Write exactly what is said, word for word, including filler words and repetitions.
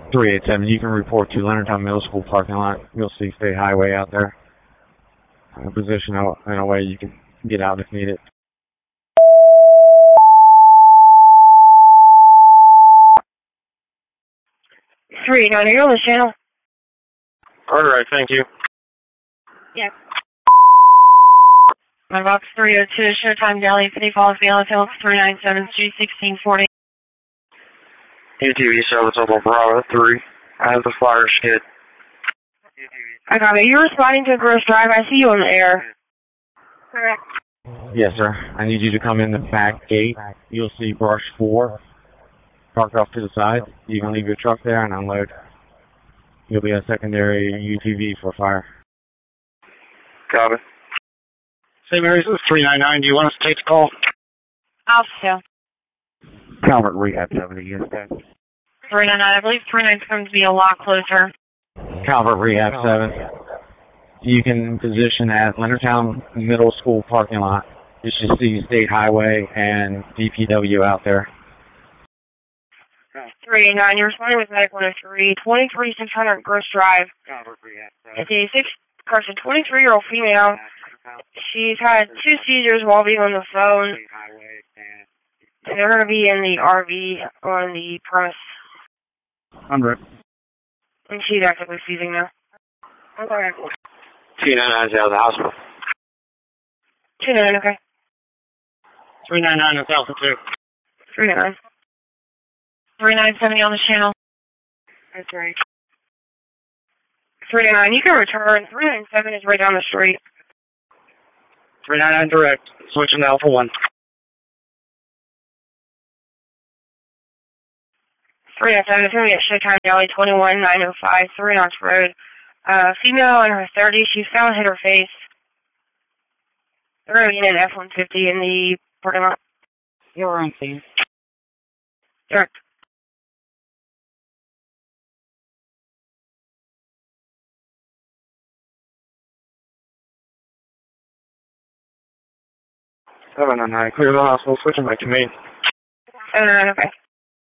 three eight seven, you can report to Leonardtown Middle School parking lot. You'll see State Highway out there. Uh, position out in a way you can get out if needed. three eight nine, you're on the channel. Alright, thank you. Yeah. My box three oh two, Showtime Deli, City Falls, Gala Hills, three nine seven, Street sixteen forty. U T V seven, Double Bravo three. I have the flyer skid. I got it. You're responding to Gross Drive. I see you on the air. Correct. Yes, sir. I need you to come in the back gate. You'll see Brush four parked off to the side. You can leave your truck there and unload. You'll be a secondary U T V for fire. Got it. Saint Mary's, this is three nine nine. Do you want us to take the call? I'll still. Calvert Rehab seventy, yes, sir. three nine nine, I believe three nine seven to be a lot closer. Calvert Rehab seven. You can position at Leonardtown Middle School parking lot. You should see State Highway and D P W out there. three eight nine, you're responding with Medic one oh three, twenty-three six hundred Gross Drive. It's a six person, twenty-three-year-old female. She's had two seizures while being on the phone. They're going to be in the R V on the press. Hundred. And she's actively seizing now. Okay. two nine nine is out of the hospital. two nine nine, okay. three nine nine is Alpha two. three nine nine. three nine seven on the channel. That's right. three nine nine, you can return. three nine seven is right down the street. three nine nine direct. Switching to Alpha one. three nine seven is going to be at Showtime Deli, twenty-one nine oh five, Three Knox Road. Uh, female in her thirties. She fell and hit her face. They're going to be in an F one fifty in the parking lot. You're on scene. Direct. seven nine nine, clear the hospital, switching back to me. seven nine nine, okay.